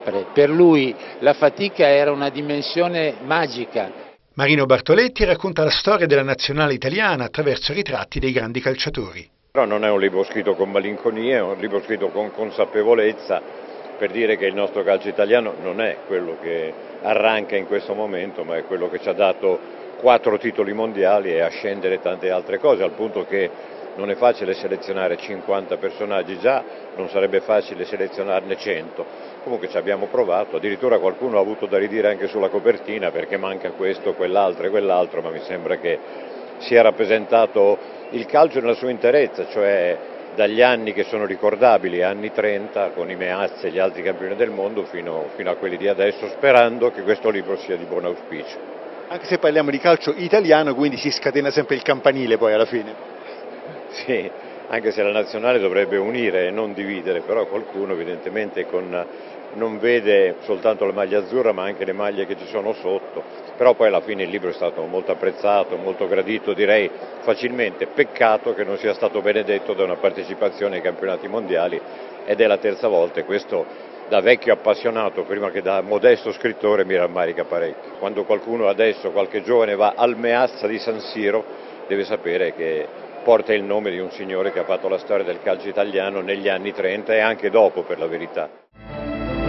Per lui la fatica era una dimensione magica. Marino Bartoletti racconta la storia della nazionale italiana attraverso ritratti dei grandi calciatori. Però non è un libro scritto con malinconia, è un libro scritto con consapevolezza, per dire che il nostro calcio italiano non è quello che arranca in questo momento, ma è quello che ci ha dato 4 titoli mondiali e a scendere tante altre cose, al punto che non è facile selezionare 50 personaggi, già non sarebbe facile selezionarne 100. Comunque ci abbiamo provato, addirittura qualcuno ha avuto da ridire anche sulla copertina perché manca questo, quell'altro e quell'altro, ma mi sembra che sia rappresentato il calcio nella sua interezza, cioè dagli anni che sono ricordabili, anni 30, con i Meazza e gli altri campioni del mondo, fino a quelli di adesso, sperando che questo libro sia di buon auspicio. Anche se parliamo di calcio italiano, quindi si scatena sempre il campanile poi alla fine. Sì, anche se la nazionale dovrebbe unire e non dividere, però qualcuno evidentemente non vede soltanto la maglia azzurra ma anche le maglie che ci sono sotto, però poi alla fine il libro è stato molto apprezzato, molto gradito, direi facilmente, peccato che non sia stato benedetto da una partecipazione ai campionati mondiali ed è la terza volta e questo da vecchio appassionato prima che da modesto scrittore mi rammarica parecchio. Quando qualcuno adesso, qualche giovane va al Meazza di San Siro deve sapere che porta il nome di un signore che ha fatto la storia del calcio italiano negli anni 30 e anche dopo per la verità.